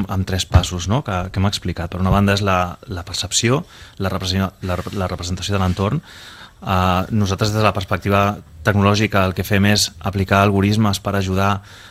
amb tres passos, no? que hem explicat. Per una banda és la percepció, la representació de l'entorn. Nosaltres des de la perspectiva tecnològica el que fem és aplicar algoritmes per ajudar